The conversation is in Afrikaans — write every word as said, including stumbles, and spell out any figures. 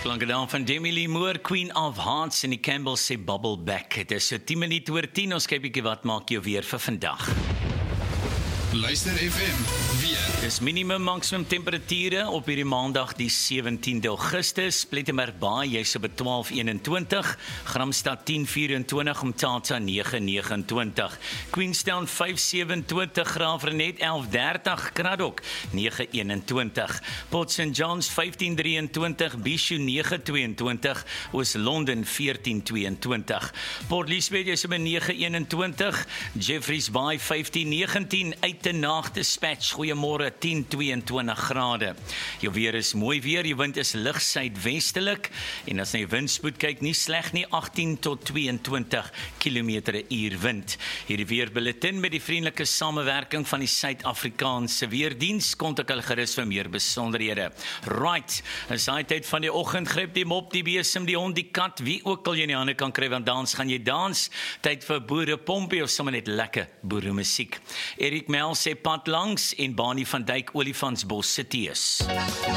Klanke dan van Demi Lee Moore, Queen of Hearts en die Campbell sê Bubble Back. Het is so tien minute oor tien, ons kyk bietjie wat maak jou weer vir vandag. Luister F M, weer. Dis minimum maksimum temperature op hierdie maandag die sewentiende Augustus, Plettenberg Baai, jy's op twaalf eenentwintig, Gramstad tien vyf-en-twintig, Umtata nege negenentwintig, Queenstown vyf sewe-en-twintig, Graafrenet elf dertig, Kraddock nege eenentwintig, Port Saint John's vyftien drie-en-twintig, Bishu nege twee-en-twintig, Oos-London veertien twee-en-twintig, Port Elizabeth jy's op nege eenentwintig, Jeffreys Bay vyftien negentien, Uitenaag Dispatch, goeiemôre, tien twee-en-twintig grade. Jou weer is mooi weer, die wind is lig suidwestelik en as jy windspoed kyk, nie sleg nie, agtien tot twee-en-twintig kilometer per uur wind. Hierdie weerbulletin met die vriendelike samewerking van die Suid-Afrikaanse Weerdiens, kontak hulle gerus vir meer besonderhede. Right, is daai tyd van die oggend, gryp die mop, die besem, die hond, die kat, wie ook al jy in die hande kan kry, want dans gaan jy dans, tyd vir boere pompie of sommer net lekker boere musiek. Erik Mel sê pad langs en Bani van Dijk Olifantsbos se tees.